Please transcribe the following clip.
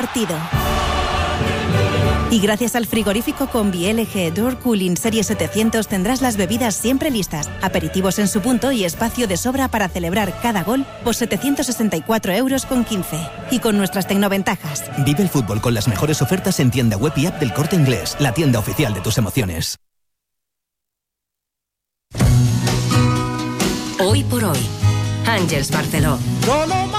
partido. Y gracias al frigorífico Combi LG Door Cooling Serie 700 tendrás las bebidas siempre listas, aperitivos en su punto y espacio de sobra para celebrar cada gol por 764,15 €. Y con nuestras tecnoventajas. Vive el fútbol con las mejores ofertas en tienda web y app del Corte Inglés, la tienda oficial de tus emociones. Hoy por hoy, Àngels Barceló.